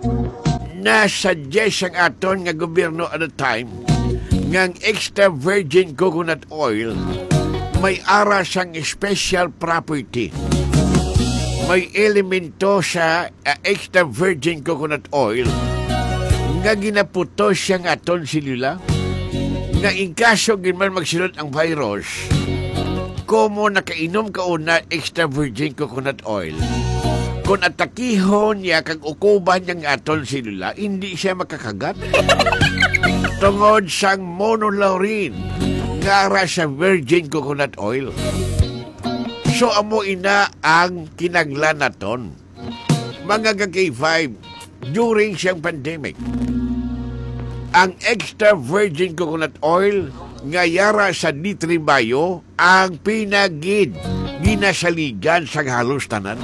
Nasuggest ang aton nga gobyerno at the time ngang extra virgin coconut oil may ara siyang special property. May elemento sa extra virgin coconut oil nga ginaputo siyang aton silula nga in kaso ginman magsilot ang virus komo nakainom ka una extra virgin coconut oil kung atakihon niya kag ukuban niyang aton silula hindi siya makakagat tungod sang monolaurin nga ara sa virgin coconut oil. So amo ina ang kinaglan naton mga ka-K5 during siyang pandemic. Ang extra virgin coconut oil nga yara sa D3 Bio ang pinagid ginasaligan sa halos tanan.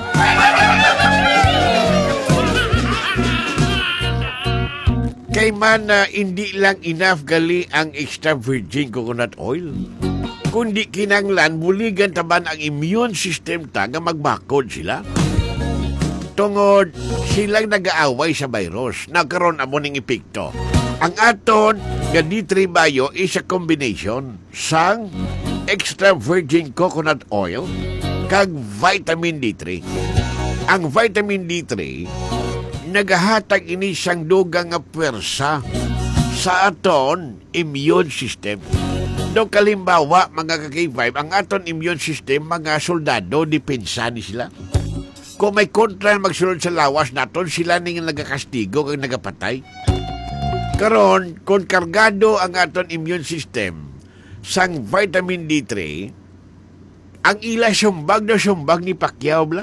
Kay man na hindi lang enough gali ang extra virgin coconut oil, kundi kinanglan buligan taban ang immune system ta nga magbakod sila. Tungod silang nag-aaway sa virus, nagkaroon amo ning epekto. Ang aton nga D3 Bio is a combination sang extra virgin coconut oil kag vitamin D3. Ang vitamin D3 nagahatag ini siyang dugang nga pwersa sa aton immune system. Do kalimbawa mga ka-K5, ang aton immune system mga soldado depensa ni sila. Kung may kontra magsulod sa lawas naton, sila ning nagakastigo kag nagapatay. Karon, kung kargado ang aton immune system sang vitamin D3, ang ila sumbag na sumbag ni Pacquiao bla.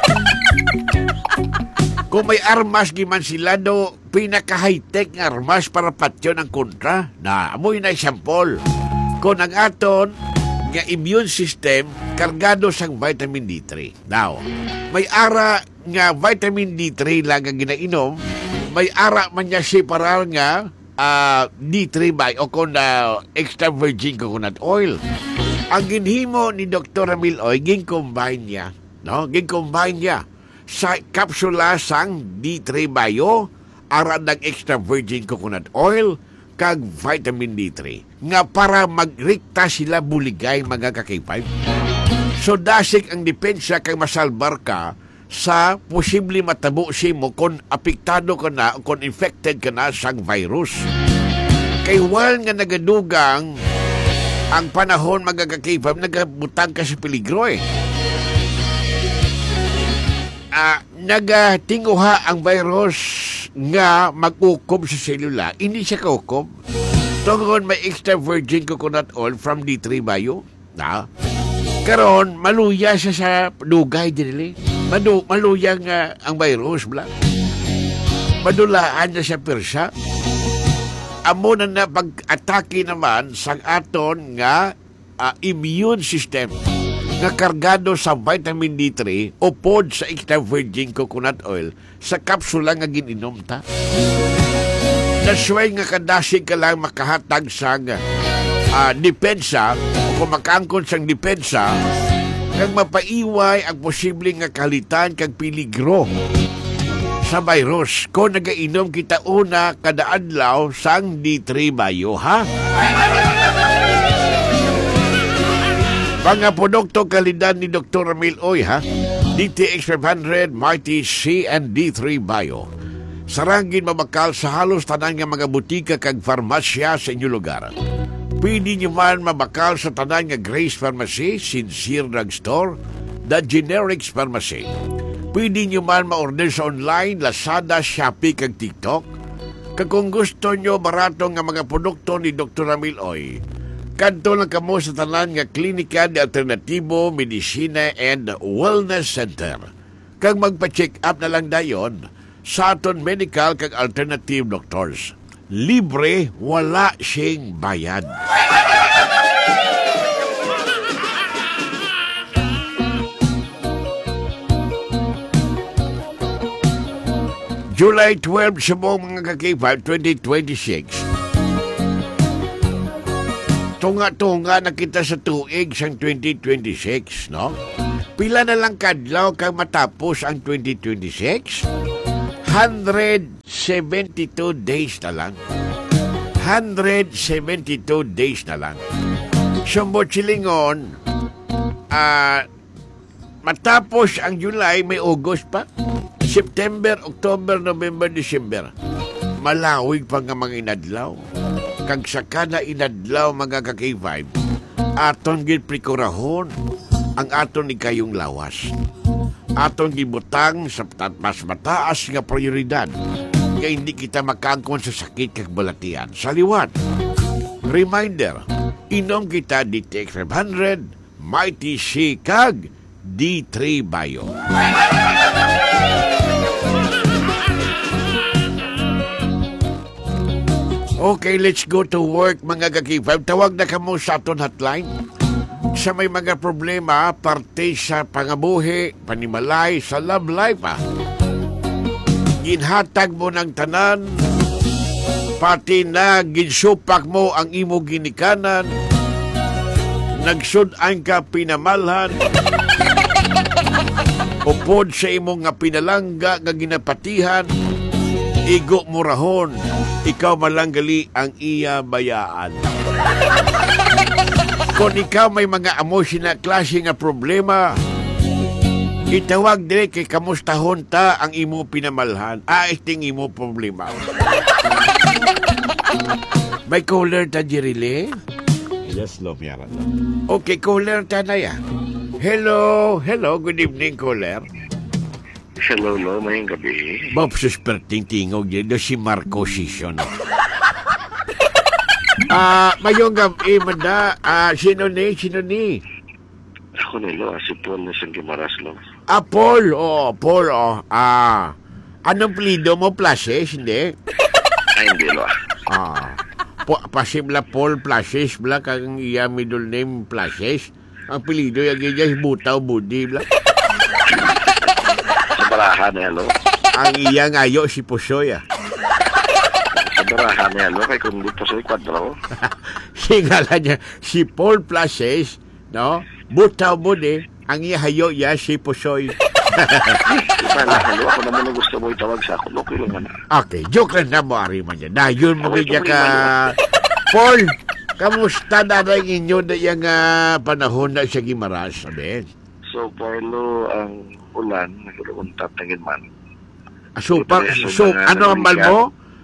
Kung may armas giman sila do, pinaka-high-tech nga armas para patyon ang kontra, na amoy na example. Kung ang aton nga immune system kargado sang vitamin D3. Now, may ara nga vitamin D3 lang ang ginainom, may ara man niya separar nga D3 Bio o kung extra virgin coconut oil. Ang ginhimo ni Dr. Miloy, gincombine niya, no? Gincombine niya sa kapsula sang D3 Bio, ara ng extra virgin coconut oil, kag vitamin D3 nga para magrikta sila buligay mga ka-K5. So dasig ang depensa kay masalbar ka sa posible matabo si mo kung apektado ka na o kung infected ka na sang virus. Kay while nga nagadugang ang panahon mga ka-K5, nagabutang ka sa peligro eh. Nagatinguha ang virus nga mag-ukob sa selula. Hindi siya kaukob. Tungkol may extra virgin coconut oil from D3 Bio. Karon, maluya siya sa dugay dinili. Maluya nga ang virus. Bla. Madulaan na siya persa. Amo na pag-atake naman sa aton nga immune system nga kargado sa vitamin D3 o pod sa extra virgin coconut oil sa kapsula nga gininom ta. Nasway nga kadasig ka lang makahatag sa depensa o kung makangkon sang depensa kang mapaiway ang posible nga kalitan kag peligro sa virus kung nagainom kita una kada adlaw sang D3 Bio, ha? Mga produkto kalidad ni Dr. Miloy, ha? DTX 500, Mighty C and D3 Bio. Sarangin mabakal sa halos tanan nga mga butika kag farmasya sa inyong lugar. Pwede nyo man mabakal sa tanan nga Grace Pharmacy, Sincere Drugstore, The Generics Pharmacy. Pwede nyo man ma-order sa online, Lazada, Shopee kag TikTok. Kag kung gusto nyo barato nga mga produkto ni Dr. Miloy, kadto lang kamo sa tanan nga Klinika de Alternatibo, Medicina and Wellness Center. Kag magpa-check up na lang dayon sa aton medical kag alternative doctors. Libre, wala siyang bayad. July 12 sa mga ka-K5, 2026. Tunga-tunga na kita sa tuig sang 2026, no? Pila na lang kadlaw kang matapos ang 2026? 172 days na lang. 172 days na lang. Sumbo Chilingon, matapos ang July, may August pa. September, October, November, December. Malawig pa nga mga inadlaw. Kag saka na inadlaw mga ka-K5, aton gid prikurahon ang aton ni kayong lawas. Aton gibutang sa mas mataas nga prioridad kaya hindi kita makaangkon sa sakit kag balatian. Sa liwat, reminder, inom kita DTX 500, Mighty C kag D3 Bio. Okay, let's go to work mga ka-K5. Tawag na kamo sa aton hotline. Sa may mga problema, parte sa pangabuhi, panimalay, sa love life ginhatag mo ng tanan, pati na ginsupak mo ang imo ginikanan, nagsudan ka pinamalhan, upod sa imong nga pinalangga nga ginapatihan, igo mo rahon, ikaw malanggali ang iya bayaan. Kung ikaw may mga amo na klase nga problema, itawag dire kay kamustahon ta ang imo pinamalhan. Isting imo problema. May caller ta Jirile? Yes, love yara. Okay, caller ta na ya. Hello, good evening, caller. Hello, mayang gabi. Bob, susperting tingog yun. Si Marco Sison. Mayong gabi, manda. Sino ni? Ako nilo, si Paul na siyang Gimaras, lo. Paul. Paul. Anong plido mo, Plases, hindi? Ay, hindi, lo. Pasibla Paul Plases, bla, kang iya middle name Plases. Ang plido, yung iya, butaw, budi, bla. Sa barahan niya, lo. Ang iya ngayo, si Pusoy, Sa barahan niya, lo, kay kung dito sa ikwadro. Singala niya, si Paul Plases, no? Butaw budi, ang iya hayo, si Pusoy. Halo, ako naman ang gusto mo itawag sa ako, lo, kilo nga na. Okay, joke lang na mo, Ariman niya. Dahil mo kaya ka... Paul, kamusta na rin inyo na yung panahon na sa Gimaras, sabi? So, Paulo, ang ulan, naguluntat na gilman. Super, ano ang bal mo?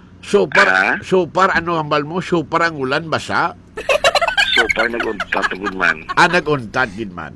Super, ano ang bal mo? Super ang ulan, basa? Super, naguntat na gilman. Naguntat gilman.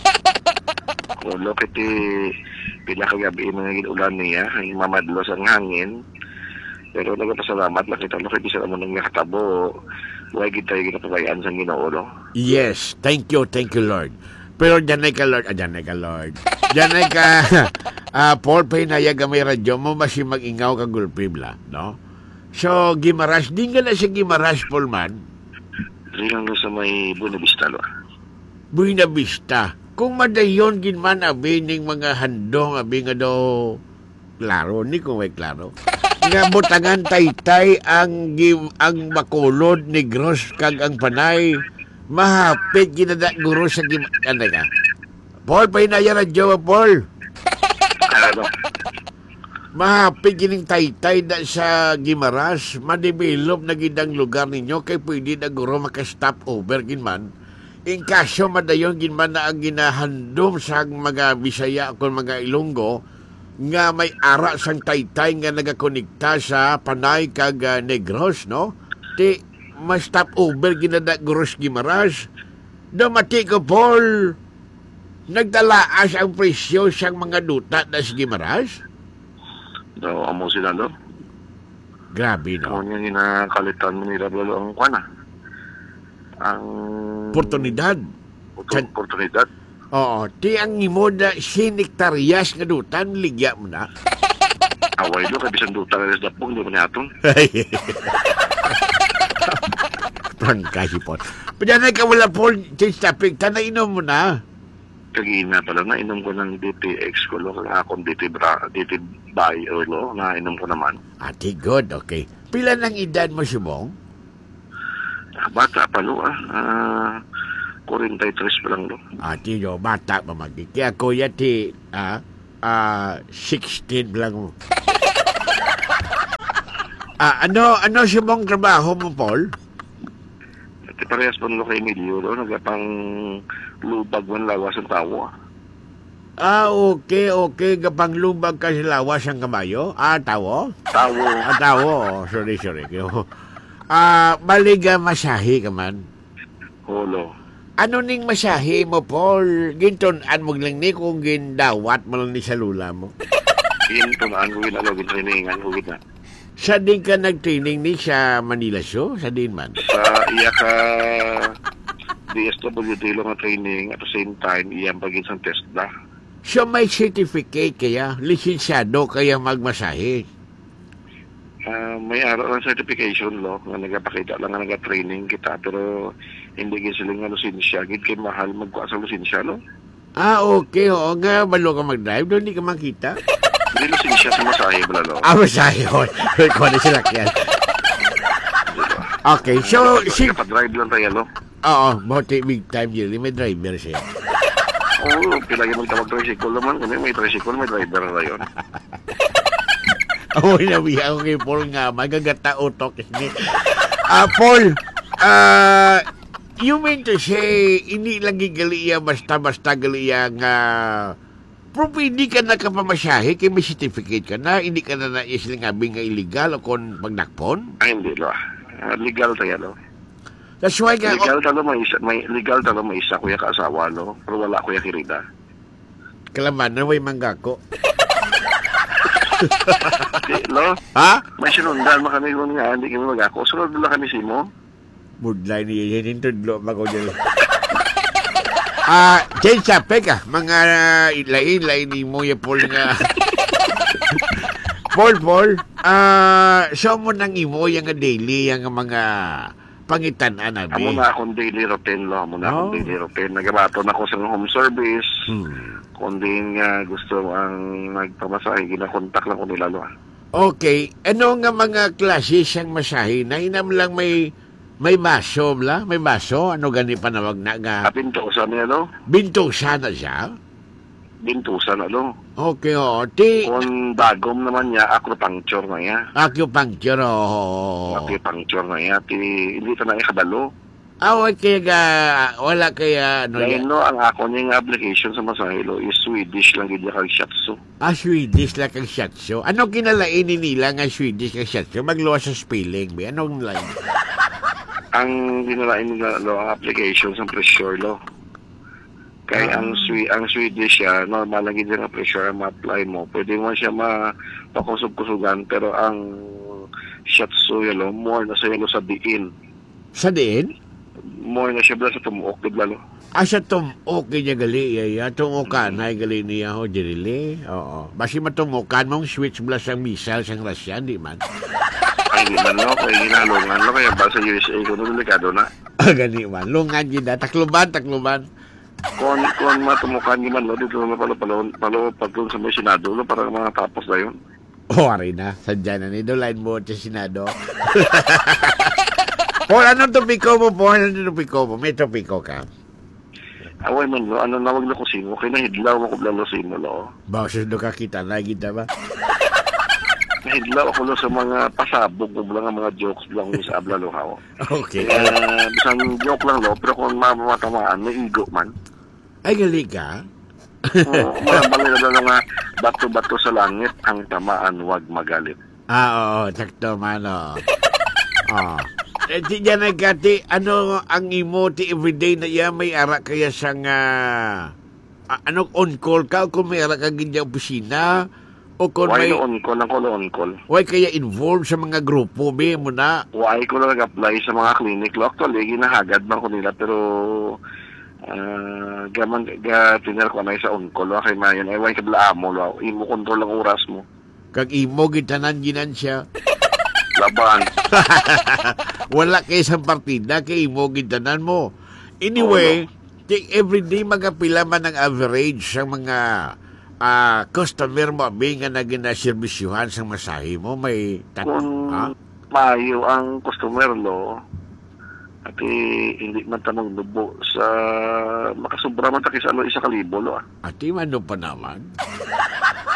Paulo, kiti pila kagabi mga ginulan niya, ang mamadlos ang hangin. Pero nagpasalamat, nakita mo kiti sa mo nang nakatabo. Huwag kita yung ginapabayaan sa Ginoo, no? Yes, thank you, Lord. Pero dyan ay ka, Lord. Dyan ay ka, Paul, pinayag ang may radyo mo, masi mag-ingaw ka gulpibla, no? So, Gimaras, di nga na si Gimaras, Paul, man? Di lang sa may Buena Vista, lo. Buena Vista. Kung madayon, ginman, abi, ning mga handong, abi nga daw, klaro, ni kung may klaro. Nga butangan taytay ang makulod ni Gross kag ang panay mahapit ginada guro sa ano ka Paul pahinaya radyo Paul Ano? mahapit gining taytay da sa Gimaras madevelop na gidang lugar ninyo kay pwede na guro maka-stop over ginman in kaso madayon ginman na ang ginahandom sa mga Bisaya kung mga Ilonggo nga may ara sang taytay nga nagakonekta sa Panay kag Negros, no? Ti mas stop over ginada Gross Gimaras. Damati ko, Paul. Nagdalaas ang presyo sang mga duta na sa Gimaras? Daw, amo sila, lo. Grabe, no? Ako niya ginakalitan mo nila, lo, ang kwana. Ang... Oportunidad. Oportunidad. Oo, ti ang imo na siniktaryas nga dutan, ligya mo na. Away lo, kay bisan duta na sa dapong, di mo niatong. Prangkasi po. Padyanay ka wala po, change topic, tanay inom mo na. Kagina pala, nainom ko ng DTX ko, lo, kaya akong DT Bio, lo, nainom ko naman. Ati, good, okay. Pila ng edad mo, Subong? Bata pa, lo, 43 pa lang, lo. Ati, no, bata pa magdi. Kaya kuya ti, 16 lang mo. Ano siya mong trabaho mo, Paul? At parehas pa nilo kay Emilio, no? Nagapang lubag man lawas ang tawo. Okay. Gapang lubag ka sa lawas ang kamayo? Tawo? Tawo. Tawo. Sorry. Baliga masahe ka man. Holo. Ano ning masahe mo, Paul? Gintunan mo lang ni kung gindawat mo lang ni sa lula mo. Gintunaan ko ginalo, gintrainingan ko gina. Sa din ka nag-training ni sa Manila Show? Sa din man? Sa iya ka DSWD lang nga training at the same time iyang pagin sa TESDA. So may certificate kaya? Lisensyado kaya magmasahe? May araw ng certification lo nga nagapakita lang nga naga-training kita pero hindi gid sila nga lisensya gid kay mahal magkuha sa lisensya lo. Okay. Oo nga. Balo ka mag-drive. Doon di ka makita. Hindi lisensya sa masahe bala lo. Masahe. Kuha na sila kaya. Okay. So, pa-drive lang tayo lo. Oo. Buti big time yun. May driver siya. Oo, pilagi magtawag tricycle naman. Kung may tricycle, may driver na yun. Nabiya ako kay Paul nga. Magagata utok. Paul, you mean to say, hindi lagi galiya, basta-basta galiya nga, pero hindi ka nakapamasahe, kaya may certificate ka na, hindi ka na isilingabing nga illegal o kung magnakpon? Ay, hindi lo. Legal tayo lo. That's why nga, Legal talo may isa kuya kaasawa lo, pero wala kuya kirida. kalaman na may manggako. Lo? Ha? May sinundan mo kami kung nga, hindi kami mag-ako. Sunod na kami si mo. Mudlay niya, yan yung tudlo, bago dyan. Jen Sape ka, mga lain ni mo yung Paul nga. Paul, so mo nang imo yung daily, yung mga pangitan-an nabi. Amo na akong daily routine lo. Nagabato na ako sa home service. Kundi nga gusto ang nagpamasahe, ginakontak lang ko nila lo. Okay, ano nga mga klase siyang masahe? Nainam lang may baso, bla? May baso? Ano gani panawag na nga? Bintusan niya lo. Bintusan na siya? Bintusan na lo. Okay, Kung dagom naman niya, acupuncture na niya. Acupuncture, Acupuncture na niya. Hindi ito na ikadalo. Wala kaya, ano Ngayon yan? no, ang ako niyang application sa masahilo is Swedish lang gid kag shiatsu. Swedish lang kang shiatsu. Ano kinalainin nila nga Swedish kang shiatsu? Magluwas sa spelling, ba? Anong line? Ang ginalain nila lo ang application sa pressure lo. Kay ang Swedish siya, normal lang gid ang pressure ang ma-apply mo. Pwede mo siya mapakusog-kusugan pero ang shiatsu yelo more na sa yelo sa diin. Sa din? More na siya bala sa tumuok gid lalo. Sa tumok niya gali, tumukan, ay gali niya ho, dirili. Oo. Basi matumukan mong switch bala sa missile sang Russia, di man? Ay, di man lo, kaya ginalungan lo, kaya ba sa USA ko delikado na. Gani man, lungan gina, takluban. Kung matumukan giman lo, dito na palo pagtulong sa may Senado lo, para mga tapos na yun. Ari na, sadya na ni line mo sa Senado. Paul, anong topiko mo, Paul? Anong topiko mo? May topiko ka? Away man lo, ano nawag na kusino, kaya nahidlaw mo ko blalo sino lo. Bawsos do ka kita, lagi ta ba? Nahidlaw ako lo sa mga pasabog ko lang mga jokes lang sa ablalo haw. Okay. Bisang joke lang lo, pero kung mamatamaan, may igo man. Ay, gali ka? Malambang nila nga bato-bato sa langit, ang tamaan wag magalit. Oo, sakto man, di dyan nagkati, ano ang imo ti everyday na iya may ara kaya sang on call ka o kung may ara ka gindya opisina o kung Why may on call? why kaya involved sa mga grupo be mo na Why ko lang nag-apply sa mga clinic lo. Actually, ginahagad man ko nila pero tinir ko na sa on call kay mayon ay why kabla amo lo. Imo control ang oras mo. kag imo gitanan ginan siya Laban. wala kay sa partida kay imo gitanan mo anyway everyday magapila man ang average sa mga customer mo abi nga nagina-serbisyuhan sa masahe mo may Kung mayo ang customer lo at hindi man tanong lubo sa makasubra man ta kisa 1,000 lo. Ati man pa naman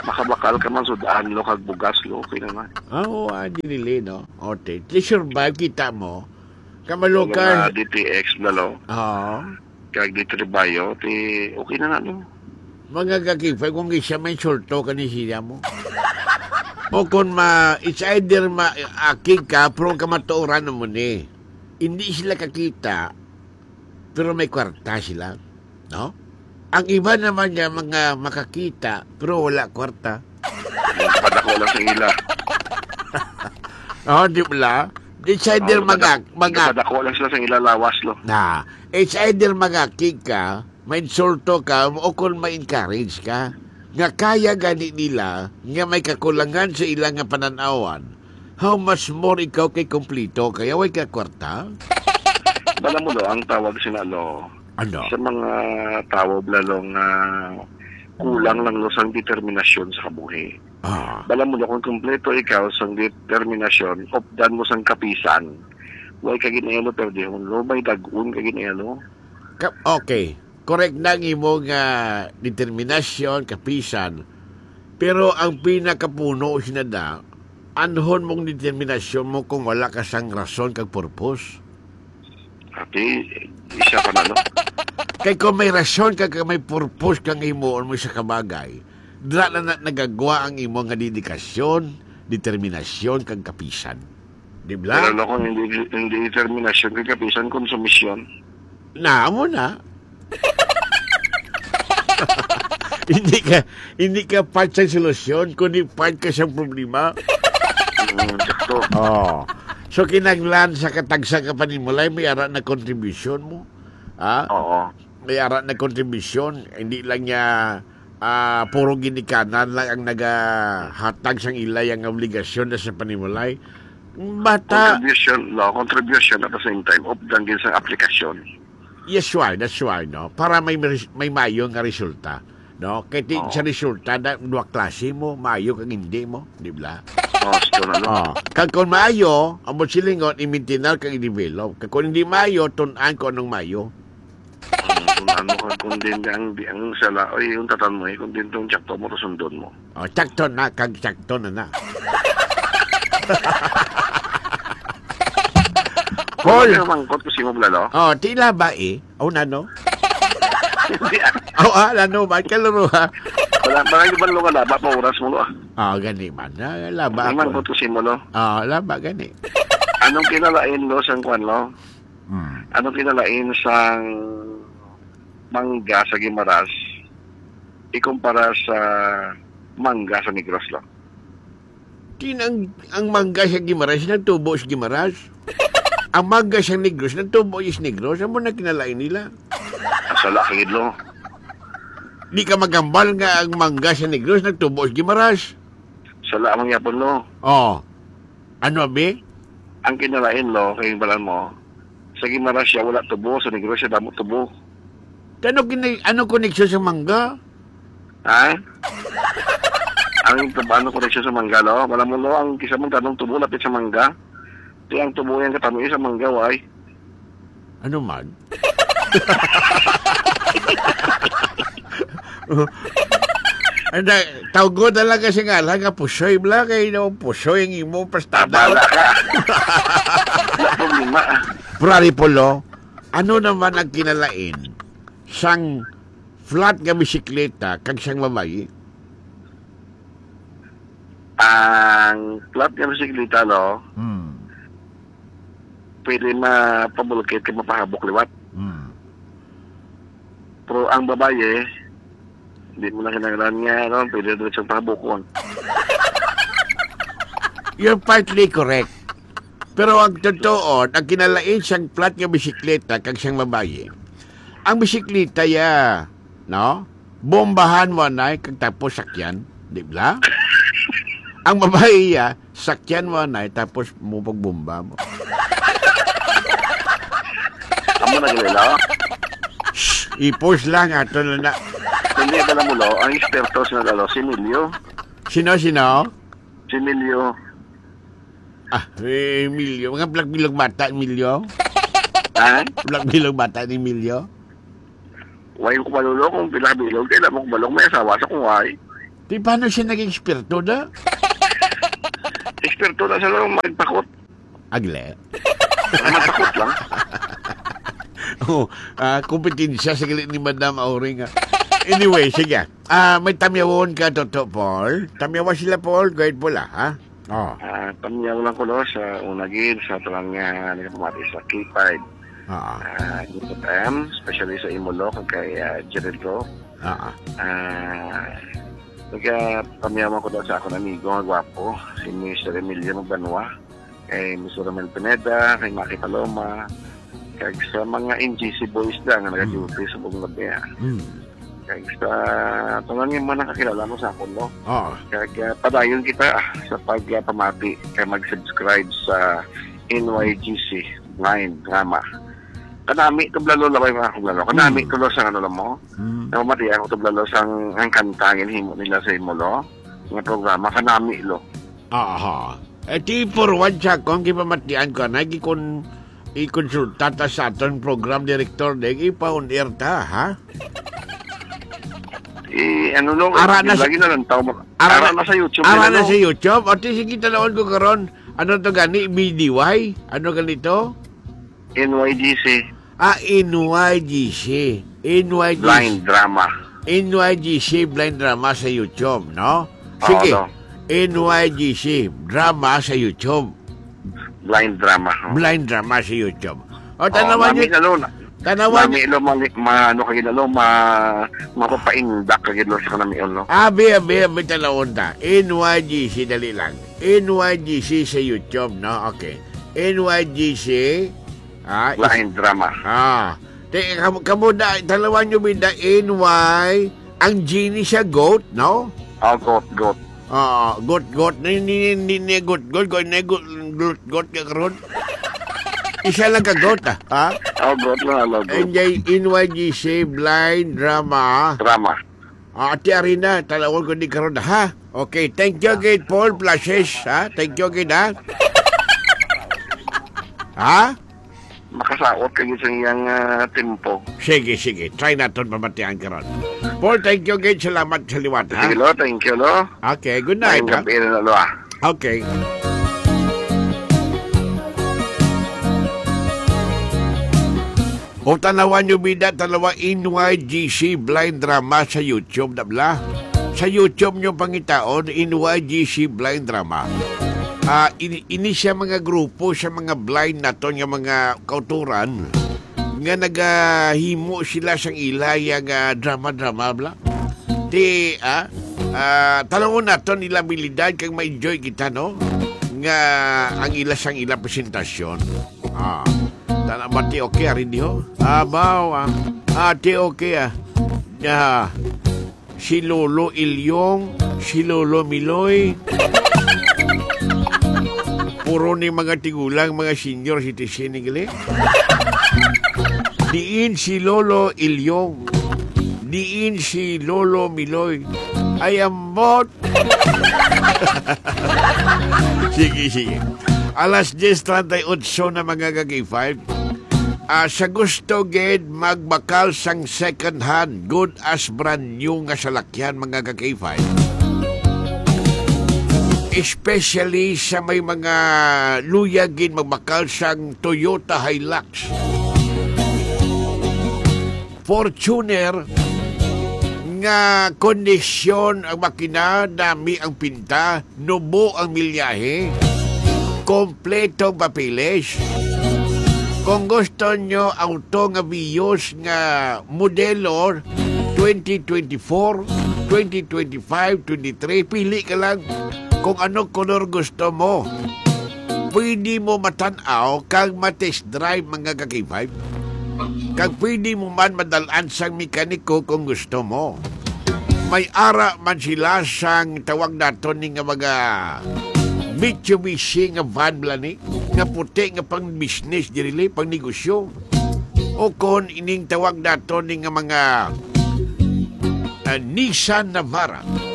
makabakal ka man sudaan lo kag bugas lo okay naman. Oo, dinili, no? Okay. Di survive kita mo. Kamalo Mga ka. DTX lalo Oo. kag DTRibayo ti okay na no. Mga kakifay, kung isa may sulto ka ni siya mo. O kung it's either akig ka, pero kamatuoran mo ni. Hindi sila kakita, pero may kwarta sila. No? Ang iba naman niya, mga makakita, pero wala kwarta. Padako lang sa ila. Oh, di ba? It's either Padako lang sila sa ila lawas lo. it's either magakig ka, may insulto ka, o kung may encourage ka. Nga kaya gani nila, nga may kakulangan sa ilang nga pananawan. How much more ikaw kay kumplito, kaya way ka kwarta? Bala mo lo, ang tawag sinalo, Ano? sa mga tawag lalong kulang lang lo sang determinasyon sa kabuhi. Bala mo lo, kung kumpleto ikaw sang determinasyon, opdan mo sang kapisan, way ka ginayalo, pero di lo, may dagun ka ginayalo. Okay. Correct na ang imong determinasyon, kapisan. Pero ang pinakapuno sinada, anhon mong determinasyon mo kung wala ka sang rason kag purpose. Ati, isa pa na lo. Kay kung may rason kag may purpose kang imuon mo sa kabagay, dra na nagagawa ang imong nga dedikasyon, determinasyon kag kapisan. Di ba? Pero lo, kung hindi determinasyon kag kapisan, konsumisyon. Amo na. hindi ka part sa solusyon, kundi part ka sa problema. Sakto. Oh. So kinaglan sa katagsa ka panimulay, may ara na contribution mo. Oo. May ara na contribution, hindi lang niya puro ginikanan lang ang nagahatag sang ilay ang obligasyon na sa panimulay. Bata, Contribution at the same time, opdan din sa aplikasyon. that's why, no? Para may mayo nga resulta. No? Kaya sa resulta, dua klase mo, mayo kang hindi mo, di ba? Ito na lo. Kag kung mayo, amo silingon, imintinar kang i-develop. Kag kung hindi mayo, tunan ko anong mayo. Kung ano ka, kung din ang sala, oy, yung tatan mo kung din itong tsakto mo, sundon mo. Tsakto na, kag tsakto na. Paul! Ano mangkot ko si mo blalo? Tila ba no? Hindi Lano ba? Kalaro ha? Wala yung balo ka laba, pa oras mo lo Gani man. Laba Ano mangkot ako. ko si mo lo? Laba, gani. Anong kinalain lo sang kwan lo? Anong kinalain sang mangga sa Gimaras ikumpara sa mangga sa Negros lo? Ang mangga sa Gimaras, nagtubo sa Gimaras. Ang mangga sa Negros, nagtubo sa Negros. Ano na kinalain nila? Asala kagid lo. Di ka magambal nga ang mangga sa Negros, nagtubo sa Gimaras. Sala ang yapon lo. Ano, be? Ang kinalain lo, kay balan mo, sa Gimaras siya wala tubo, sa Negros siya damo tubo. Ano koneksyon sa mangga? Ha? Ang ano koneksyon sa mangga lo? Wala mo lo, ang kisa mong tanong tubo lapit sa mangga. Di ang tubo yan katamoy sa mangga, why? Ano man? Tawgo talaga si nga lang, pusoy bla, kayo na pusoy ang imo pastada. Wala ka. Wala problema. Prari Polo, ano naman ang kinalain? Sang flat nga bisikleta, kag sang babayi? Ang flat nga bisikleta lo, pwede mapabulkit ka mapahabok liwat. Pero ang babae, hindi mo na kinagalan niya, no? Pwede doon siyang pahabukon. You're partly correct. Pero ang totoo, ang kinalain siyang flat nga bisikleta kag siyang babae. Ang bisikleta ya, no? Bombahan mo na kag tapos sakyan, di ba? Ang babae ya, sakyan mo na tapos mo pagbomba mo. Amo na gilala? Ipos lang ato na. Hindi ka mo lo, ang eksperto sa lalo, si Emilio. Sino? Si Emilio. Emilio. Mga bilog bata, Emilio. Ha? Bilog bata ni Emilio. Way ko malulo kung pinabilog, kailan mo kumalong may asawa sa kuway. Di paano siya naging eksperto na? Eksperto na sa lang magtakot. Agle. Magtakot lang. Kompetensya sa galit ni Madam Auring. Anyway, sige. May tamyawon ka, Toto Paul. Tamyawa sila, Paul. Guide pula, ha? Oh. Tamyaw lang ko lo sa unagid sa talang nagpamati sa K5. Gupot M, especially sa Imulo, kay Geraldo. Nagpamyawan ko daw sa akong amigo, ang gwapo, si Mr. Emilio Magbanwa, kay Mr. Romel Pineda, kay Maki Paloma, kay sa mga NGC boys lang na nag-duty sa buong gabi. Kaya sa tungan mo nakakilala mo sa akong, no? Kaya padayon kita sa pagpamati, kaya mag-subscribe sa NYGC Blind Drama. Kanami tublalo labay mga kublalo. Kanami tulo sa ano lang mo. Namamati ako tublalo sang ang kantangin himo nila sa Imulo. Nga programa kanami lo. Ti forward siya kung kipamatian ko na ikon ikonsulta ta sa aton program director degi pa on air ta, ha? Ano no? Lagi na lang tao. Ara na sa YouTube. Ara na sa YouTube. O ti sige talawon ko karon. Ano to gani? BDY? Ano ganito? NYGC. NYGC. Blind Drama. NYGC Blind Drama sa YouTube, no? Sige. NYGC Drama sa YouTube. Blind Drama. Blind Drama sa YouTube. O, tanawan nyo. Tanawan nyo. Ano kagilalo, mapapaindak kagilalo sa kanami, no? Abi, talawon ta. NYGC, dali lang. NYGC sa YouTube, no? Okay. NYGC Blind Drama. Kamu na, dalawa nyo bin na NY, ang genie siya goat, no? Goat. Goat. Goat ka karon. Isa lang ka goat, ha? Goat lang, goat. NYGC Blind Drama. Ati Arina, talawon ko di karon, ha? Okay, thank you again, Paul Plashes, ha? Thank you again, ha? Ha? Makasaot kayo sa iyang tempo. Sige. Try natin pamatihan ka ron. Paul, thank you again. Salamat sa liwat, ha? Sige, lo. Thank you, lo. Okay, good night, ha? Okay. O tanawan nyo, bida, tanawa NYGC Blind Drama sa YouTube, dabla. Sa YouTube nyo pangitaon, NYGC Blind Drama. Ini siya mga grupo sa mga blind naton nga mga kauturan nga nagahimo sila sang ilaya nga drama bla. Ti talawon naton ila abilidad kag ma-enjoy kita, no? Nga ang ila sang ila presentasyon. Tanamati okay rin diho. Ti okay si Lolo Ilyong, si Lolo Miloy. Puro ni mga tigulang, mga senior citizen gali. Diin si Lolo Ilyong. Diin si Lolo Miloy. Ay ambot. Sige. Alas 10:38 na mga kag-5. Sa gusto ged magbakal sang second hand, good as brand new nga salakyan mga kag-5. Especially sa may mga luyagin magbakal sang Toyota Hilux, Fortuner nga kondisyon ang makina, dami ang pinta, nubo ang milyahe, kompletong papilis. Kung gusto nyo auto nga Vios nga modelo 2024, 2025, 23, pili ka lang kung ano color gusto mo. Pwede mo matanaw kag matest drive mga kag-5. Kag pwede mo man madalaan sang mekaniko kung gusto mo. May ara man sila sang tawag naton ni nga mga Mitsubishi nga van blani, nga puti nga pang business dirili, pang negosyo. O kon ining tawag naton ni nga mga Nissan Navara,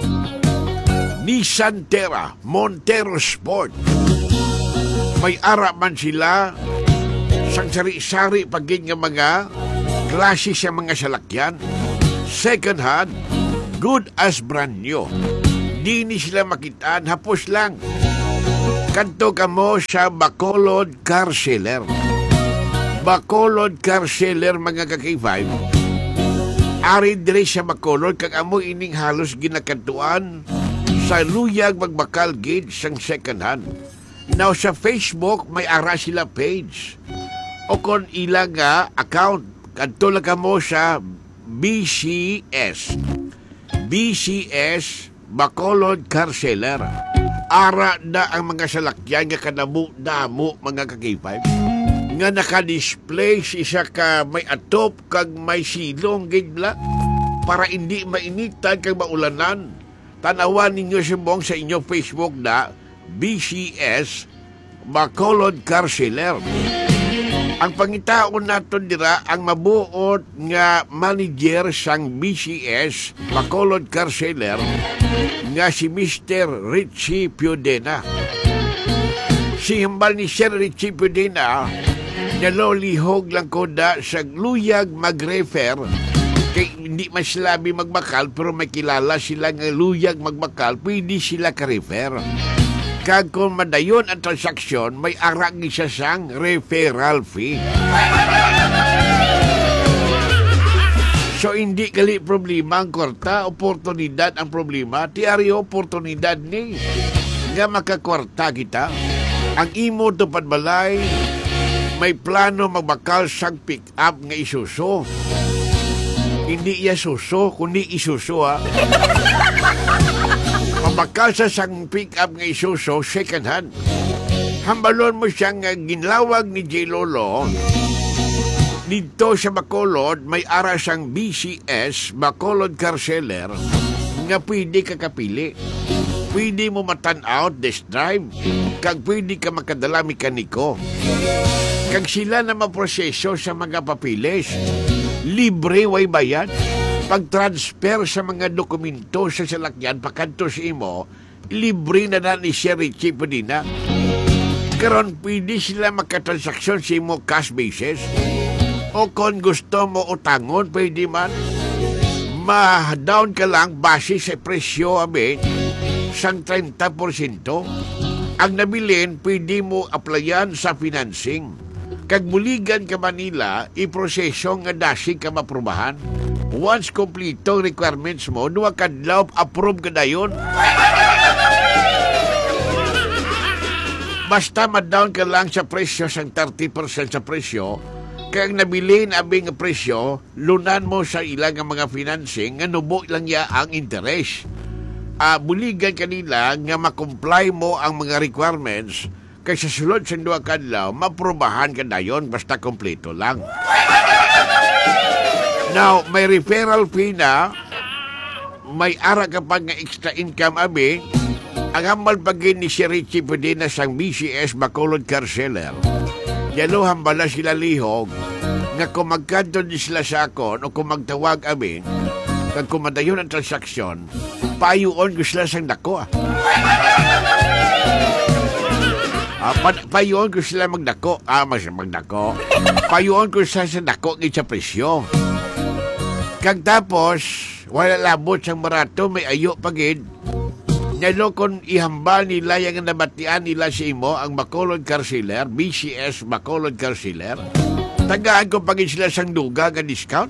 Nissan Terra, Montero Sport. May ara man sila sang sari-sari pagin nga mga klase sa mga salakyan, second hand, good as brand new. Di ni sila makitaan, hapos lang. Kanto ka mo sa Bacolod Car Seller. Bacolod Car Seller, mga ka-K5. Ari dire sa Bacolod, kag amo ining halos ginakantuan sa luyag magbakal gid sang second hand. Now sa Facebook, may ara sila page. O kon ilang account, kanto lang ka mo sa BCS. BCS, Bacolod Car Seller. Ara na ang mga salakyan nga kanamo-damo, mga ka-K5. Nga naka-display isa ka may atop kag may silong gidla para hindi mainitan kag maulanan. Tanawan ninyo sumbong sa inyo Facebook na BCS, Bacolod Car Seller. Ang pangitaon naton dira ang mabuot nga manager sang BCS Bacolod Car Seller nga si Mr. Richie Piodena. Si hambal ni Sir Richie Piodena nalolihog lang ko da sa luyag mag-refer kay hindi man sila magbakal pero may kilala sila nga luyag magbakal, pwede sila ka-refer. Kag kung madayon ang transaksyon, may arang isa sang referral fee. So, hindi kali problema ang kwarta, oportunidad ang problema. Tiari oportunidad ni nga makakwarta kita. Ang imo tupad balay, may plano magbakal sang pick-up nga isuso. Hindi iya suso, kundi isuso, ha? Mabakal sa sang pick-up nga isuso, second hand. Hambalon mo siyang ginlawag ni J. Lolo. Dito sa Bacolod, may ara sang BCS, Bacolod Car Seller, nga pwede ka kapili. Pwede mo matan-out, test drive, kag pwede ka makadala mekaniko. Kag sila na maproseso sa mga papilis. Libre, way bayad. Pag-transfer sa mga dokumento sa salakyan, pakanto sa imo, libre na ni Sir Richie Piodena. Karon pwede sila makatransaksyon sa imo cash basis. O kung gusto mo utangon, pwede man. Ma-down ka lang base sa presyo, amin, sang 30%. Ang nabilin, pwede mo applyan sa financing. Kag muligan ka Manila, iproseso nga dasig ka maprubahan. Once kompleto requirements mo, duwa kadlaw approve ka na yun. Basta ma-down ka lang sa presyo sang 30% sa presyo, kaya nabilin abing presyo, lunan mo sa ilang mga financing, nga nubo lang ya ang interest. Buligan kanila nga makomply mo ang mga requirements, kaya sa sulod sa duwa kadlaw, maprobahan ka na yun, basta kompleto lang. Now, may referral fee na, may ara ka pa nga extra income abi, ang hambal pagin ni si Richie Piodena sang BCS Bacolod Car Seller. Yalo hambala sila lihog, nga kung magkanto di sila sa akon o kung magtawag abi, kag kung madayon ang transaksyon, payuon ko sila sang dako. Payuon ko sila magdako. Magdako. Payuon ko sila sa dako ng sa presyo. Kag tapos, wala labot sang barato, may ayo pagid. Ngalo kung ihambal nila yung nabatian nila sa imo, ang Bacolod Car Seller, BCS Bacolod Car Seller, tagaan ko pagid sila sang duga nga discount.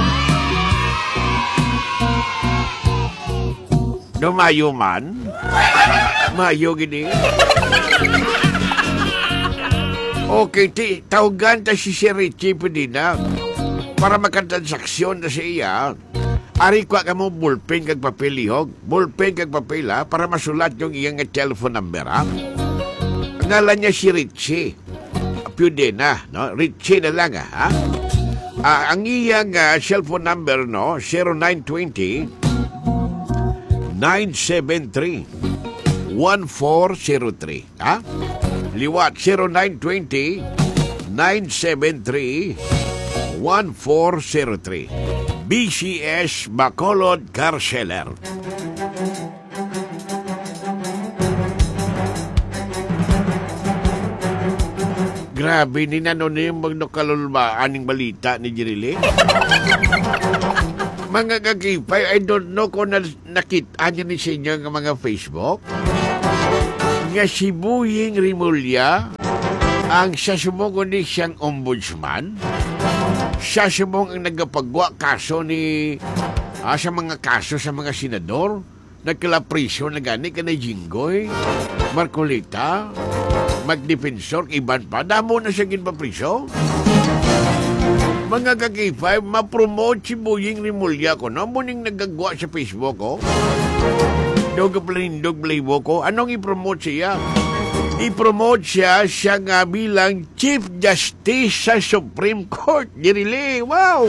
Dumayo man. Mayo gini. Okay, tawagan ta si Sir Richie Piodena para makatransaksyon na siya. Ari kwa ka mo ballpen kag papel lihog. Ballpen kag papel para masulat yung iyang telephone number, ha? Ngalan niya si Richie Piodena, no? Richie na lang, ha? Ang iyang cellphone number, no? 0920 973 1403, ha? Liwat 0920-973-1403. BCS Bacolod Car Seller. Grabe ni nanonim magnokalulba aning balita ni Jirili. Mga kagipay, I don't know kung nakita niyo ni sa inyo ng mga Facebook. Nga si Buying Rimulya, ang siya sumong ni siyang ombudsman. Siya sumong ang nagapagwa kaso ni sa mga kaso sa mga senador. Nagkalapriso na gani ka na Jinggoy, Marcolita, magdefensor, iban pa. Damo na siya ginpapriso. Mga kakipay, ma-promote si Buying Rimulya ko, no? Muning nagagwa sa Facebook ko. Dog palindog playbo ko. Anong i-promote siya? I-promote siya nga bilang Chief Justice sa Supreme Court. Dirili, wow!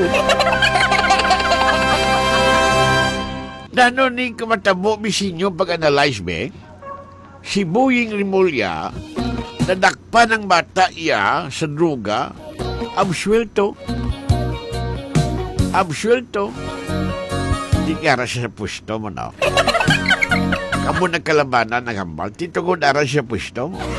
Nano ni kamatabo bisinyo pag-analyze me, si Buying Rimulya, nadakpa ng bata iya sa droga, absuelto. Absuelto. Di kara siya sa pusto mo, no? Kamu nagkalabanan ng hambal, titugod ara siya pusto mo.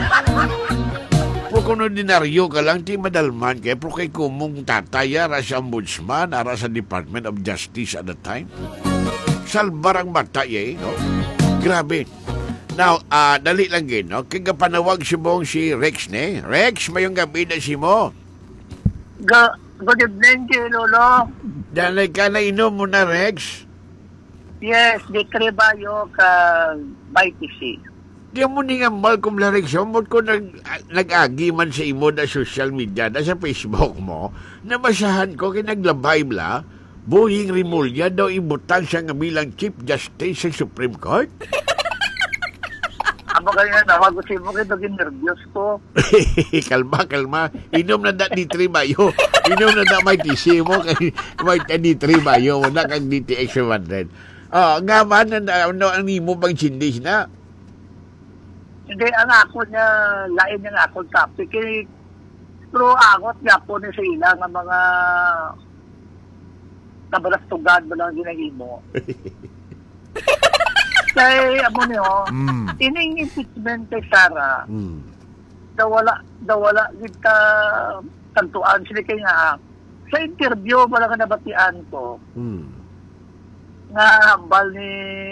Kung ordinaryo ka lang, di madalman kaya pero kay kumong tatay, ara sa ombudsman, ara sa Department of Justice at the time. Salbar ang bata no? Grabe. Now, dali lang gin, no? Kaya panawag si mong si Rex, ne? Rex, mayong gabi na si mo. Good evening, Lolo. Dalay ka na inom mo na, Rex. Yes, di krebayo ka BTC. Di mo ni nga mal kung la Rex, mo ko nag-agi man sa imo na social media, na sa Facebook mo, nabasahan ko, kinaglabay bla, Buying Rimulya daw ibutang siya nga bilang Chief Justice sa Supreme Court. Amo kaya nawagusin mo kayo nervyos ko. Kalma. Inom na da D3 bayo. Inom na da may TC mo. May D3 bayo. Wala kang DTX 100. Nga man, ano ang imo bang chindis na? Hindi, ang ako niya, lain niya nga akong topic. Pero angot niya po ni sa ilang ang mga kabalastugan mo lang ginahimo. Kaya, amo niyo, ining impeachment kay Sara, dawala kita tantuan sila kay nga, sa interview, wala ka nabatian ko, nga hambal ni,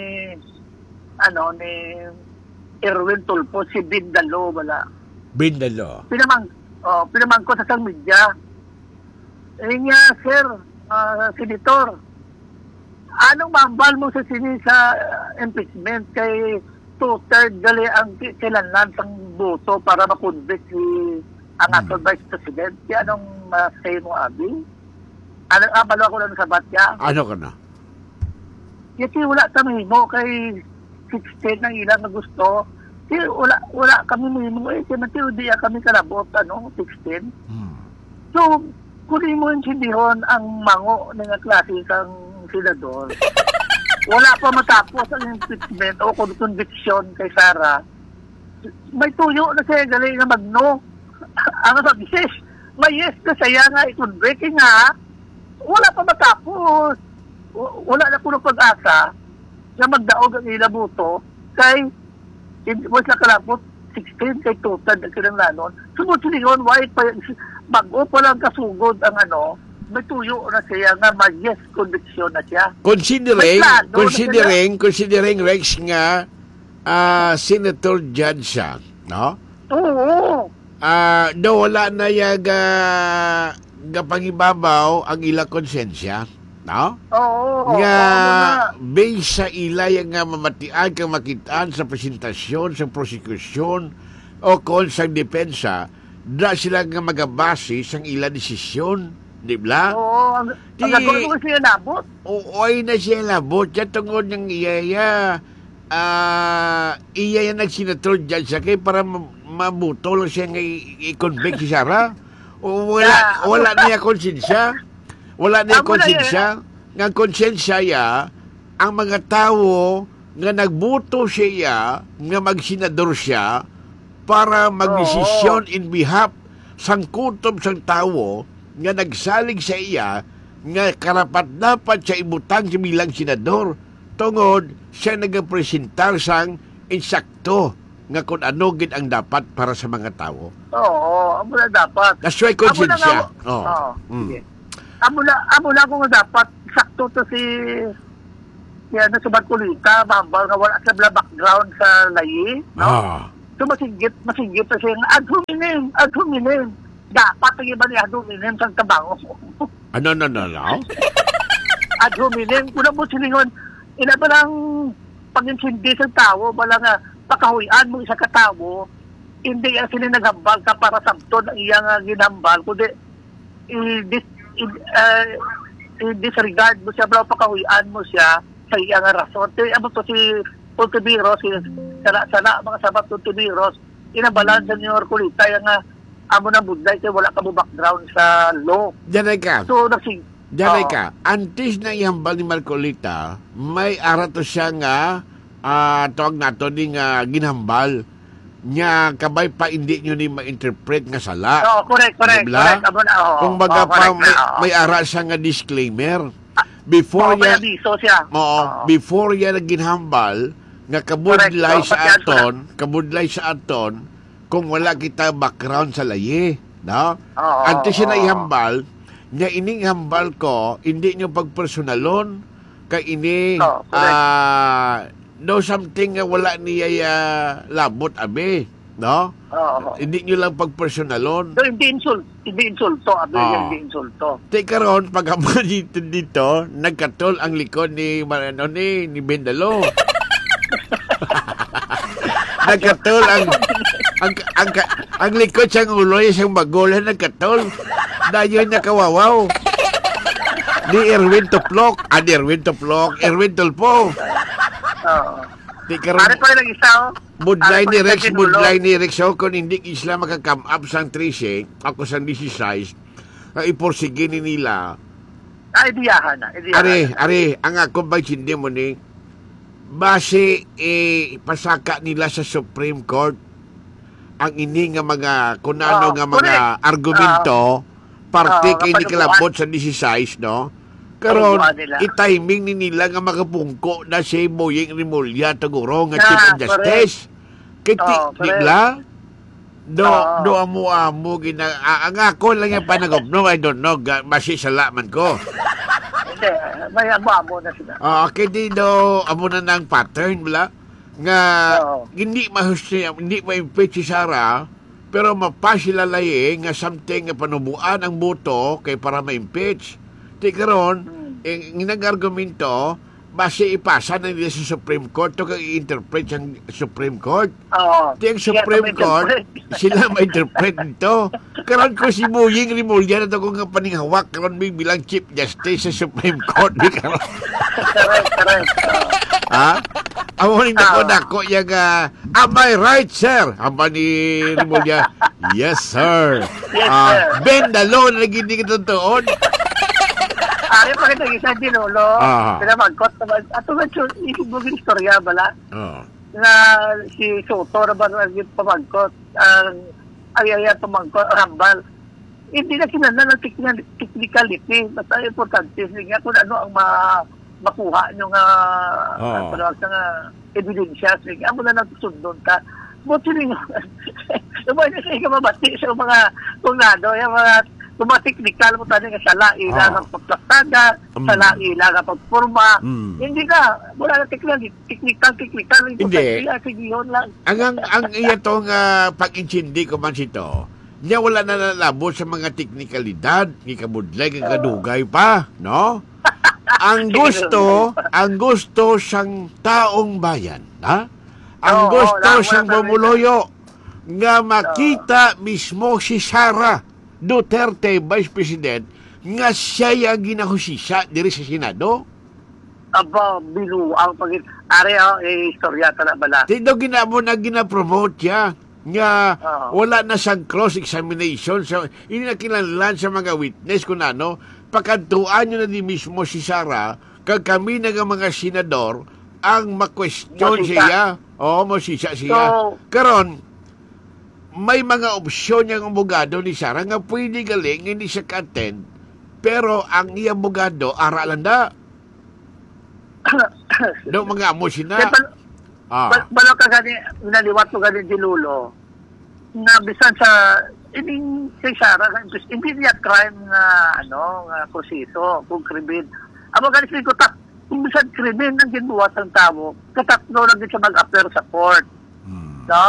ni Erwin Tulfo, si Bindalo, wala. Bindalo? Pinamang ko sa sang media. Nga, sir, Senator, anong mambal mo sa impeachment kay 2/3 gali ang kailanlan sang boto para makonvict si ang atong Vice President? Kaya anong say mo, Abi? Balo ako lang sa batya. Ano ka na? Kasi wala kami mo kay 16 ng ilang na gusto. Kasi wala kami mo kasi di kami kalabot, 16. So, kunin mo yung sindihon ang mango ng klase ng senador. Wala pa matapos ang impeachment o conviction kay Sara. May tuyo na siya galing na magno. Ang sabi, may yes na siya nga i-convict nga. Wala pa matapos. Wala na puno pag-asa na magdaog ang ilabuto kay was na kalapot 16 kay total na kinanglanon. Sumutulihon, why pa bago pa lang kasugod ang may tuyo na siya nga mag-yes conviction na siya. Considering Rex nga Senator Judge siya, no? Oo. Daw wala na yaga pangibabaw ang ila konsensya, no? Oo. Nga based sa ila yang nga mamatian kang makitaan sa presentasyon, sa prosecution o kung sa depensa, da sila nga magabase sang ila desisyon, di ba? Oo, ang gagawin ko siya nabot. Oo, ay na siya nabot. Siya tungod ng iyaya, iyaya nagsenator dyan sa kay para mabuto lang siya nga i-convict si Sara. Wala niya konsensya. Wala niya konsensya. Nga konsensya ya, ang mga tao nga nagbuto siya nga magsenador siya para magdesisyon in behalf sang kutob sang tao nga nagsalig sa iya nga karapat-dapat siya ibutang siya bilang senador tungod siya nagapresentar sang insakto nga kung ano gid ang dapat para sa mga tao. Oo, amo na dapat. That's why konsensya. Sige. Amo na ko nga dapat eksakto to si ano, sa Bartolita, mambal nga wala sa background sa layi, no? So masinggit to siya nga, ad hominem. Dapat ang iba niya ad hominem sa tabango. Ano? Ad hominem, kuna mo silingon, ina ba lang pag-insindi sa tao, bala nga, pakahuyan mo isa katawo, hindi ang sila naghambal ka para sabton ang iyang ginambal, kundi i-disregard mo siya, bala pakahuyan mo siya sa iyang rason. Amo to si Ponteviros, si sana mga sabat Ponteviros, inabalan sa New York Kulita, yung amo na budlay, kaya wala ka mo background sa law. Diyan ka. So, Diyan ka. Antes na ihambal ni Marcolita, may ara to siya nga, tawag nato ni nga ginhambal nya kabay pa hindi nyo ni ma-interpret nga sala. Correct. Diba? Amo na, kung baga pa may ara siya nga disclaimer. Before niya, before niya ginhambal nga kabudlay sa aton kung wala kita background sa layi, no? Antes siya na ihambal, nya ining hambal ko, hindi nyo pagpersonalon kay ini no something nga wala niya labot abe, no? Hindi nyo lang pagpersonalon. So, hindi insulto, hindi insulto. Karon pag dito, nagkatol ang likod ni Bendalo. Nagkatol ang likod siyang ulo siyang magulan nagkatol. Dayon niya kawawaw. Ni Erwin Tulpo. Pare pa lang isa, Budlay ni Rex, kung hindi isla makakam up sang 13, ako sang 16, iporsige ni nila. Idiyahan na. Are, ang ako ba hindi mo ni, base, pasaka nila sa Supreme Court, ang ini nga mga, kunano nga mga argumento, parte kay hindi kalabot sa 16, no? Karon i-timing ni nila nga makapungko na si Boyeng Rimulya taguro nga Chief of Justice. Di ba? Do amo gina ang ako lang yung panagobno, I don't know, masisala man ko. Hindi, may amo na sila. Kaya do amo na ng pattern bala nga hindi ma-impeach si Sara, pero mapasilalay nga something nga panubuan ang boto kay para ma-impeach. Karon, nag-argumento, base ipasa na nila sa Supreme Court to kang i-interpret ang Supreme Court. Ang Supreme Court, sila ma-interpret nito. Karon ko si Boyeng Rimulya na ito kung paninghawak, karon may bilang Chief Justice sa Supreme Court. Correct. Amonin nako yung am I right, sir? Aba ni Rimulya, yes, sir. Bendalo na naging katotoon. Ari pa kita isa di lolo. Sila magkot naman. Ato nga isibugin istorya bala. Na si Soto na ba naging pamagkot. Ang ayaya pamagkot, rambal. Hindi na kinala ng technicality. Basta importante. Nga kung ano ang makuha nyo nga ebidensya. Amo na natusundon ka. Buti rin lumay na siya mabati sa mga tunado. Yung mga technical mo tayo nga sa laila ng pagplastada, sa laila ng pagporma. Hindi ka, wala na technical. Hindi. Ang iya tong pag-intindi ko man sito, niya wala na nalabot sa mga teknikalidad, ni kabudlay, ng kadugay pa, no? Ang gusto siyang taong bayan, ha? Ang gusto siyang bumuloyo, nga makita mismo si Sara Duterte, Vice President, nga siya yung ginahusisa diri sa Senado? Aba, binuang pagit. Istorya ta na bala. Tino ginapromote siya nga wala na siyang cross-examination. Hindi na kinalalan sa mga witness kung ano. Pagkantuan nyo na di mismo si Sara, kag kami na mga senador, ang ma-question siya. Masisa siya. Karon, may mga opsyon yung abogado ni Sara nga pwede galing, hindi siya ka-attend, pero ang iyang abogado, aralan na. Doon mga amo sina. Balo ka gani, naliwat ko gani si Lulo, nga bisan sa, si Sara, hindi niya crime nga, nga proseso, kung krimen. Amo galing ko tak, imbisan krimen ang ginbuhat ng tao, katatlo lang din siya mag-appear sa court. No?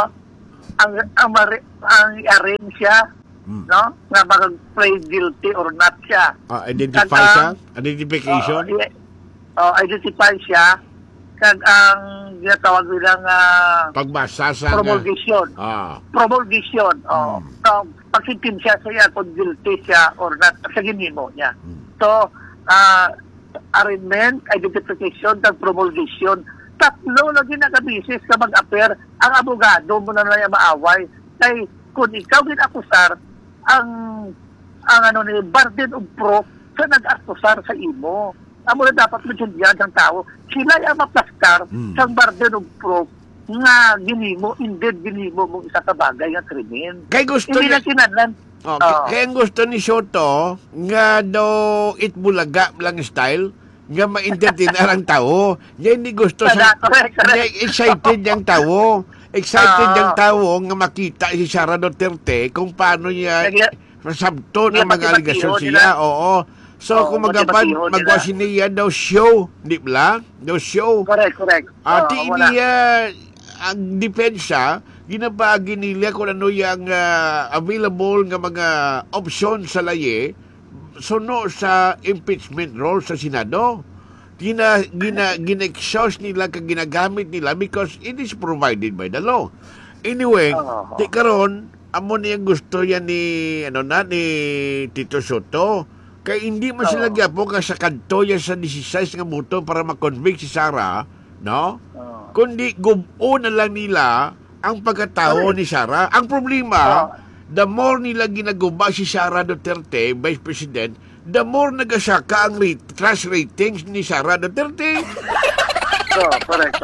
Ang i-arrange siya, no? Na mag-play guilty or not siya. Identify siya? Identification? Identify siya. Kag ang ginatawag nilang Pagbasa sa... promulgation. Promulgation. So, pagsitin siya sa iya kung guilty siya or not sa ginimo niya. So, arraignment, identification, kag promulgation. Tatlo lagi nakabisis ka mag-appear. Ang abogado mo na lang maaway. Kay kung ikaw ginakusar, ang burden of proof sa nag-akusar sa imo. Amo na dapat masundihan ng tao. Sila yung maplastar sa burden of proof nga ginimo mong isa ka bagay nga krimen. Kay gusto Hindi niya... na kinadlan. Kaya ang gusto ni Soto, nga daw itbulaga lang style, nga ma-entertain ang tao. Nga hindi gusto sa... Correct. Excited yung tao. Excited yung tao nga makita si Sara Duterte kung paano niya masabto ng mga aligasyon siya. Oo. So, kung magwasin niya daw show, di ba? Daw show. Correct. Di niya ang depensa, ginabagi nila kung ano yung available nga mga option sa laye suno sa impeachment role sa Senado. Gina-exhaust nila kag ginagamit nila because it is provided by the law. Anyway, di karon amo niyang gusto yan ni Tito Soto. Kaya hindi man sila gyapo ka sa kanto yan sa 16 nga buto para makonvict si Sara, no? Kundi gubo na lang nila ang pagkatao ni Sara. Ang problema, the more nila ginaguba si Sara Duterte, Vice President, the more nagasaka ang trust ratings ni Sara Duterte. Correct.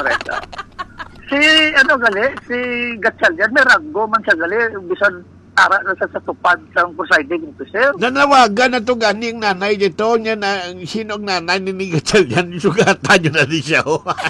Si Gatchalian, may ranggo man siya gali, bisan ara na sa tupad sa presiding officer. Nanawagan na to gani ang nanay dito niya na sino ang nanay ni Gatchalian, sugatan niyo na di siya.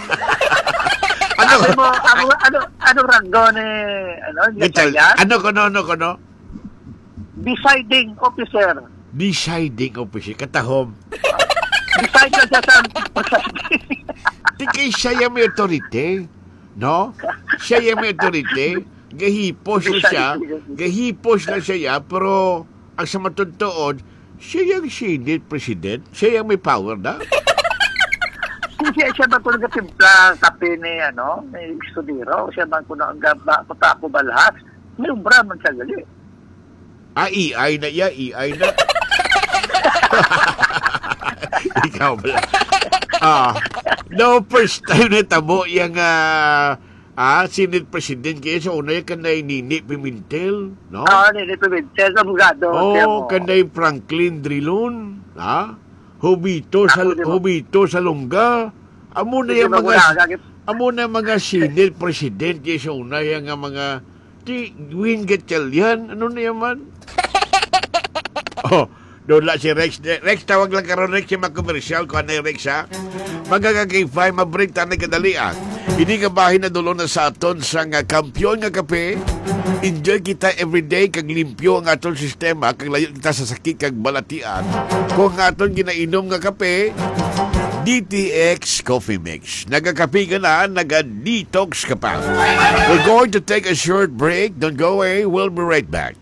Ano ranggo ni Gatchalian? Ano kono? Deciding officer. Deciding officer, katahom. Decide na siya sa presiding. Tikay siya yung may authority, no? Siya yung may authority. Gahipos na siya, pero ang sa matutuod, siya yung Senate President, siya yung may power na. Siya ba kung nagatimpla kape ni estudero, siya ba kung patako balhas, may umbra man siya gali. EI na. Ikaw ba? No, first time na tabo yung Senate President kaya sa una yung kanay Nini Pimentel, no? Nini Pimentel, abogado. Kanay Franklin Drilon, Hubito sa Lungga. Amo na mga Senate President kaya sa una yung mga Win Gatchalian, ano na yaman? Doon lang si Rex. Rex, tawag lang karon Rex yung mga-commercial. Kung ano yung Rex, ha? Magkakakify, mabreak tayo kadalian. Hindi ka bahin na dulo na sa aton sa nga kampyon nga kape. Enjoy kita everyday, kag limpyo ang aton sistema, kag layo kita sa sakit, kag balatian. Kung aton ginainom nga kape, DTX Coffee Mix. Nagakape ka na, naga-detox ka pa. We're going to take a short break. Don't go away. We'll be right back.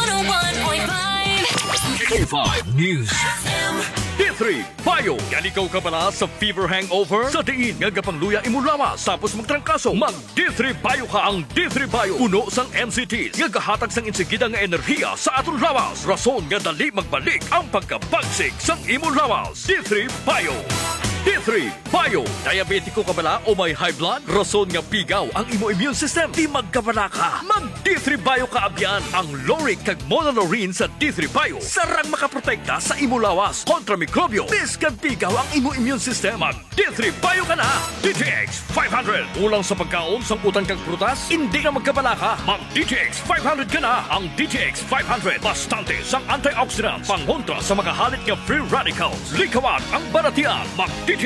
K5 News D3 Payo. Yan ikaw ka pala sa fever hangover? Sa diin nga gapangluya imulawas tapos magtrangkaso. Mag D3 Payo ka. Ang D3 Payo puno sang MCTs nga gahatag sang insigida nga enerhiya sa atong lawas. Rason nga dali magbalik ang pagkabagsik sang imulawas. D3 Payo. D3 Payo. Diabetiko ka bala o may high blood? Rason nga pigaw ang imo immune system. Di magkabala ka. Mag D3 Payo ka abyan. Ang Loric kag Monolorine sa D3 Payo sarang makaprotekta sa imo lawas kontra mikrobyo. Biskag pigaw ang imo immune system. Mag D3 Payo ka na. DTX 500. Ulang sa pagkaon sang utang kag prutas? Hindi ka magkabala ka. Mag DTX 500 ka na. Ang DTX 500 bastante sang antioxidants, pangontra sa mga halit nga free radicals. Likawan ang baratian. Mag DTX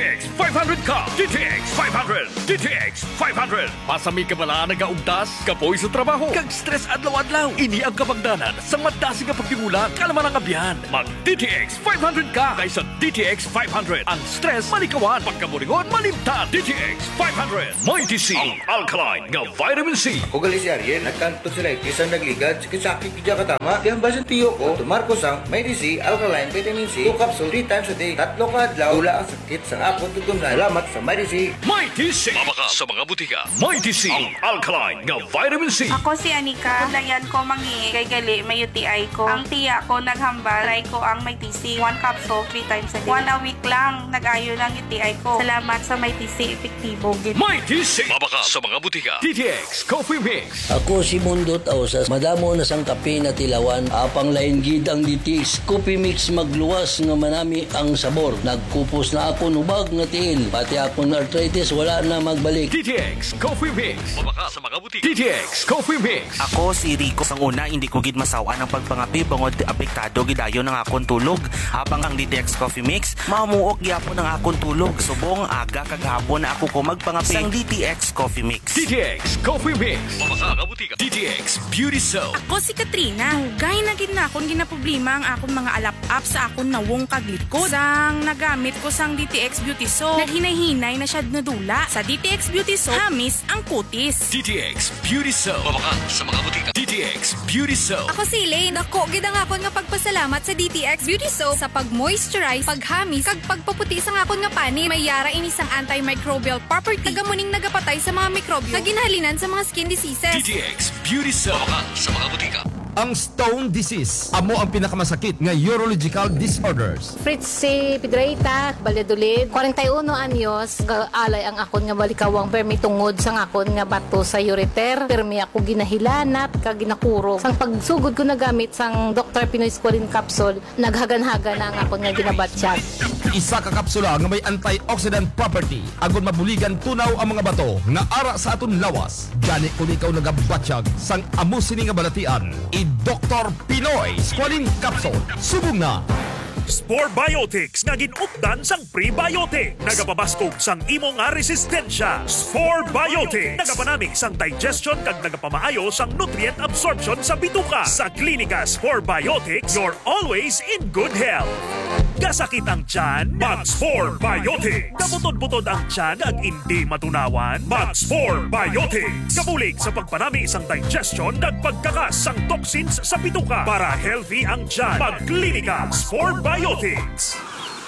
DTX 500 ka! DTX 500! DTX 500! Pasami ka bala nagaugtas, kapoy sa trabaho, kag stress adlaw-adlaw. Ini ang kabangdanan sa madasi nga pagdingulan, kalaman ang abyan. Mag DTX 500 ka kaysa DTX 500. Ang stress malikawan, pagkaburingon malimtan. DTX 500. May DC ang alkaline nga vitamin C. Ako gali si Ariel, nagkanto si Rightis ang nagligad, sakit kidya katama. Di ang basan tiyo ko, tumarko sang may DC, alkaline, vitamin C, 2 capsule 3 times a day, 3 ka adlaw, tula ang sakit sang akot tutungan. Salamat sa may DC. May DC. Mabaka sa mga butika. May DC ang alkaline nga vitamin C. Ako si Anika. Dayan ko mangi kay gali may UTI ko. Ang tiya ko naghambal, try ko ang may TC. 1 capsule 3 times a day. 1 a week lang, nag-ayo lang UTI ko. Salamat sa may TC, epektibo. May TC. Mabaka sa mga butika. DTX Coffee Mix. Ako si Mundot Ausas, madamo na sang kape na tilawan, apang lain gid ang DTX Coffee Mix magluwas nga manami ang sabor. Nagkupos na ako nubag nga tiil, pati akong arthritis wala na magbalik. DTX Coffee Mix. Mabaka sa mga butika. DTX Coffee Mix. Ako si Rico. Sang una, hindi ko gid masawa ng pagpangapi bangod apektado gidayo ng akong tulog. Habang ang DTX Coffee Mix, mamuok gyapon ng akong tulog. Subong aga kaghapon na ako ko magpangapi sang DTX Coffee Mix. DTX Coffee Mix. Mabaka sa butika. DTX Beauty Soap. Ako si Katrina. Hugay na gid na akong ginaproblema ang akong mga alap-up sa akong nawong kaglikod. Sang nagamit ko sang DTX Beauty Soap, naghinay-hinay na siya nadula. Sa DTX Beauty Soap, hamis ang kutis. DTX Beauty Soap. Mabaka sa mga butika. DTX Beauty Soap. Ako si Elaine. Ako gid ang akon nga pagpasalamat sa DTX Beauty Soap sa pag-moisturize, paghamis, kag pagpaputi sa akon nga pani. May yara ini sang antimicrobial property. Tagamuning nagapatay sa mga mikrobyo. Kaginhalinan sa mga skin diseases. DTX Beauty Soap. Mabaka sa mga butika. Ang stone disease, amo ang pinakamasakit nga urological disorders. Fritz si Pedreita, Valladolid, 41 anyos, alay ang akon nga balikawang permi tungod sang akon nga bato sa ureter. Permi ako ginahilanat, kaginakuro. Sang pagsugod ko nagamit sang Dr. Pinoy Squalene capsule, naghagan-hagan ang akon nga ginabatsyag. Isa ka kapsula nga may antioxidant property, agon mabuligan tunaw ang mga bato nga ara sa aton lawas. Gani kung ikaw nagabatsyag sang amo sini nga balatian, Dr. Pinoy Squalene Capsule. Subong na! Spore Biotics nga ginupdan sang prebiotic. Nagapabaskog sang imo nga resistensya. Spore Biotics. Nagapanami sang digestion kag nagapamaayo sang nutrient absorption sa bituka. Sa Klinika Spore Biotics, you're always in good health. Kasakit ang tiyan? Mag-Spore Biotics. Kabutod-butod ang tiyan ag hindi matunawan? Mag-Spore Biotics. Kabulig sa pagpanami isang digestion ag pagkakas sang toxins sa bituka. Para healthy ang tiyan, mag-Klinika Spore Biotics.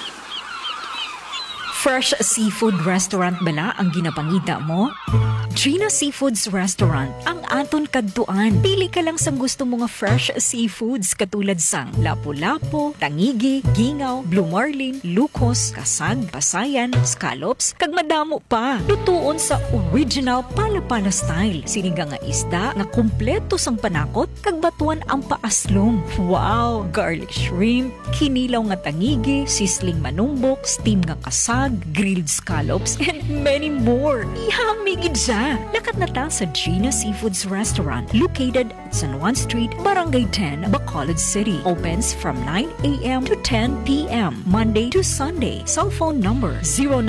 Fresh Seafood Restaurant bala ang ginapangita mo? Gina Seafoods Restaurant ang aton kadtuan. Pili ka lang sang gusto mo nga fresh seafoods katulad sang lapu-lapu, tangigi, gingaw, blue marlin, lukos, kasag, pasayan, scallops, kag madamo pa. Lutuon sa original pala-pala style. Sinigang nga isda nga kumpleto sang panakot kag batuan ang paaslong. Wow! Garlic shrimp, kinilaw nga tangigi, sisling manumbok, steam nga kasag, grilled scallops, and many more. Yummy gid siya. Lakat na ta sa Gina Seafoods Restaurant located at San Juan Street, Barangay 10, Bacolod City. Opens from 9 a.m. to 10 p.m. Monday to Sunday. Cell phone number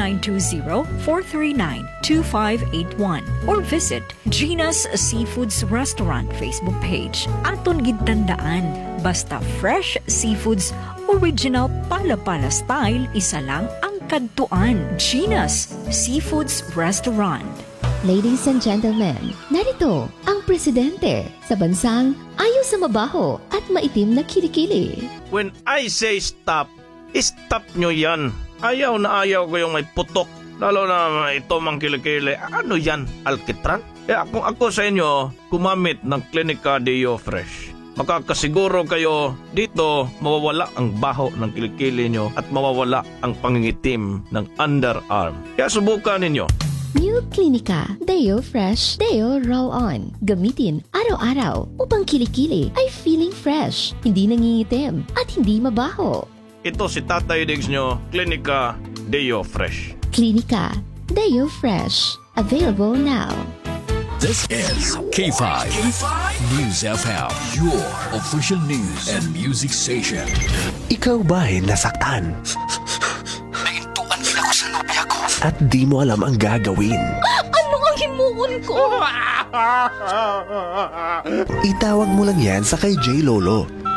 0920-439-2581 or visit Gina's Seafoods Restaurant Facebook page. Aton gid tandaan, basta fresh seafoods, original pala-pala style, isa lang ang kadtuan. Gina's Seafoods Restaurant. Ladies and gentlemen, narito ang presidente sa bansang ayaw sa mabaho at maitim na kilikili. When I say stop, stop nyo yan. Ayaw na ayaw ko yung may putok. Lalo na ito mang kilikili. Ano yan? Alkitran? Kung ako sa inyo, gumamit ng Klinika Deo Fresh. Makakasiguro kayo dito mawawala ang baho ng kilikili nyo at mawawala ang pangingitim ng underarm. Kaya subukan ninyo. New Klinika Deo Fresh Deo Roll-On. Gamitin araw-araw upang kilikili ay feeling fresh, hindi nangingitim at hindi mabaho. Ito si Tatay Diggs nyo, Klinika Deo Fresh. Klinika Deo Fresh. Available now. This is K5 News FM, your official news and music station. Ikaw ba'y nasaktan? Naintuan din ako sa nobya at di mo alam ang gagawin. Ano ang himuon ko? Itawag mo lang yan sa kay J Lolo.